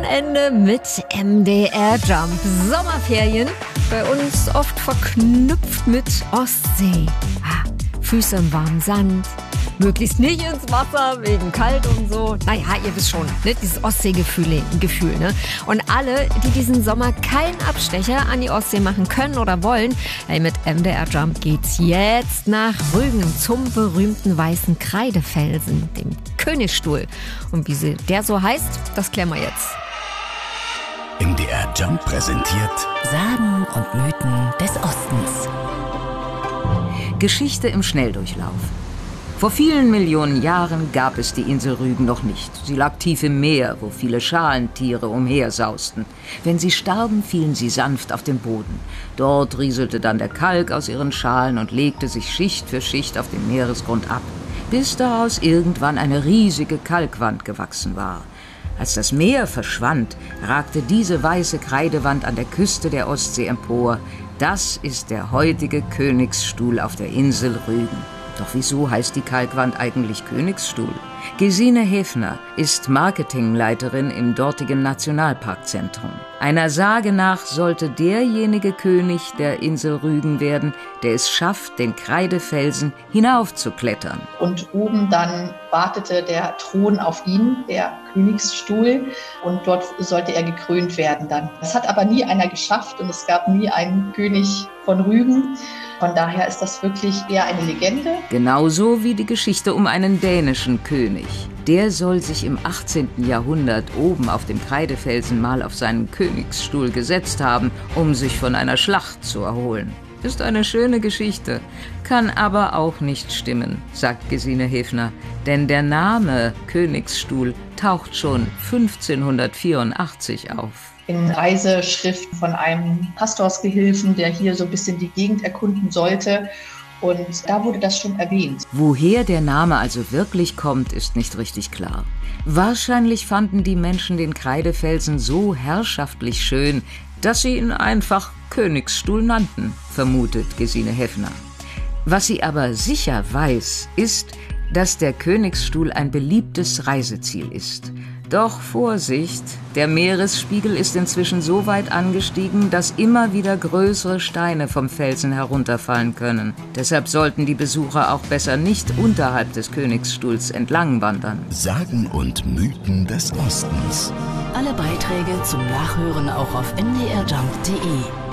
Wochenende mit MDR Jump. Sommerferien, bei uns oft verknüpft mit Ostsee. Füße im warmen Sand, möglichst nicht ins Wasser, wegen kalt und so. Naja, ihr wisst schon, ne? Dieses Ostseegefühl, ne? Und alle, die diesen Sommer keinen Abstecher an die Ostsee machen können oder wollen, mit MDR Jump geht's jetzt nach Rügen zum berühmten weißen Kreidefelsen, dem Königsstuhl. Und wie der so heißt, das klären wir jetzt. MDR Jump präsentiert Sagen und Mythen des Ostens. Geschichte im Schnelldurchlauf. Vor vielen Millionen Jahren gab es die Insel Rügen noch nicht. Sie lag tief im Meer, wo viele Schalentiere umhersausten. Wenn sie starben, fielen sie sanft auf den Boden. Dort rieselte dann der Kalk aus ihren Schalen und legte sich Schicht für Schicht auf dem Meeresgrund ab, bis daraus irgendwann eine riesige Kalkwand gewachsen war. Als das Meer verschwand, ragte diese weiße Kreidewand an der Küste der Ostsee empor. Das ist der heutige Königsstuhl auf der Insel Rügen. Doch wieso heißt die Kalkwand eigentlich Königsstuhl? Gesine Häfner ist Marketingleiterin im dortigen Nationalparkzentrum. Einer Sage nach sollte derjenige König der Insel Rügen werden, der es schafft, den Kreidefelsen hinaufzuklettern. Und oben dann wartete der Thron auf ihn, der Königsstuhl, und dort sollte er gekrönt werden dann. Das hat aber nie einer geschafft und es gab nie einen König von Rügen. Von daher ist das wirklich eher eine Legende. Genauso wie die Geschichte um einen dänischen König. Der soll sich im 18. Jahrhundert oben auf dem Kreidefelsen mal auf seinen Königsstuhl gesetzt haben, um sich von einer Schlacht zu erholen. Ist eine schöne Geschichte, kann aber auch nicht stimmen, sagt Gesine Häfner. Denn der Name Königsstuhl taucht schon 1584 auf. In Reiseschriften von einem Pastorsgehilfen, der hier so ein bisschen die Gegend erkunden sollte. Und da wurde das schon erwähnt. Woher der Name also wirklich kommt, ist nicht richtig klar. Wahrscheinlich fanden die Menschen den Kreidefelsen so herrschaftlich schön, dass sie ihn einfach Königsstuhl nannten, vermutet Gesine Häfner. Was sie aber sicher weiß, ist, dass der Königsstuhl ein beliebtes Reiseziel ist. Doch Vorsicht, der Meeresspiegel ist inzwischen so weit angestiegen, dass immer wieder größere Steine vom Felsen herunterfallen können. Deshalb sollten die Besucher auch besser nicht unterhalb des Königsstuhls entlang wandern. Sagen und Mythen des Ostens. Alle Beiträge zum Nachhören auch auf mdrjump.de.